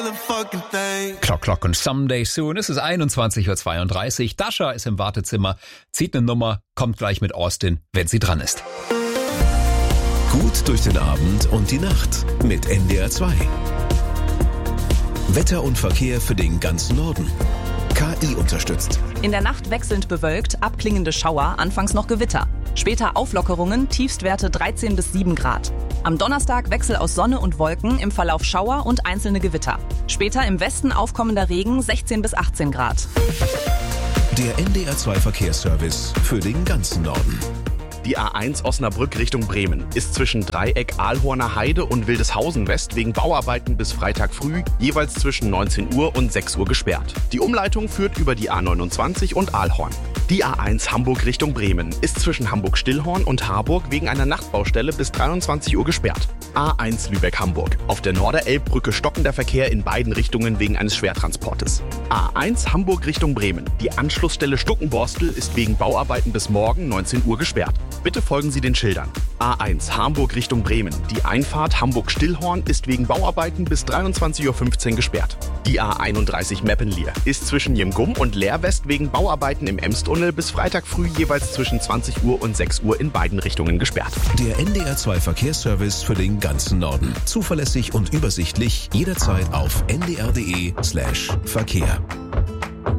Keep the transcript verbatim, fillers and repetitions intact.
Clock, Clock und Someday Soon. Es ist einundzwanzig Uhr zweiunddreißig. Dasha ist im Wartezimmer, zieht eine Nummer, kommt gleich mit Austin, wenn sie dran ist. Gut durch den Abend und die Nacht mit N D R zwei. Wetter und Verkehr für den ganzen Norden. K I unterstützt. In der Nacht wechselnd bewölkt, abklingende Schauer, anfangs noch Gewitter. Später Auflockerungen, Tiefstwerte dreizehn bis sieben Grad. Am Donnerstag Wechsel aus Sonne und Wolken, im Verlauf Schauer und einzelne Gewitter. Später im Westen aufkommender Regen, sechzehn bis achtzehn Grad. Der N D R zwei Verkehrsservice für den ganzen Norden. Die A eins Osnabrück Richtung Bremen ist zwischen Dreieck Ahlhorner Heide und Wildeshausen West wegen Bauarbeiten bis Freitag früh jeweils zwischen neunzehn Uhr und sechs Uhr gesperrt. Die Umleitung führt über die A neunundzwanzig und Ahlhorn. Die A eins Hamburg Richtung Bremen ist zwischen Hamburg-Stillhorn und Harburg wegen einer Nachtbaustelle bis dreiundzwanzig Uhr gesperrt. A eins Lübeck-Hamburg. Auf der Norderelbbrücke stockender Verkehr in beiden Richtungen wegen eines Schwertransportes. A eins Hamburg Richtung Bremen. Die Anschlussstelle Stuckenborstel ist wegen Bauarbeiten bis morgen neunzehn Uhr gesperrt. Bitte folgen Sie den Schildern. A eins Hamburg Richtung Bremen. Die Einfahrt Hamburg-Stillhorn ist wegen Bauarbeiten bis dreiundzwanzig Uhr fünfzehn gesperrt. Die A einunddreißig Meppenlier ist zwischen Jemgum und Leerwest wegen Bauarbeiten im Emstunnel bis Freitag früh jeweils zwischen zwanzig Uhr und sechs Uhr in beiden Richtungen gesperrt. Der N D R zwei Verkehrsservice für den ganzen Norden. Zuverlässig und übersichtlich jederzeit auf n d r punkt d e slash Verkehr.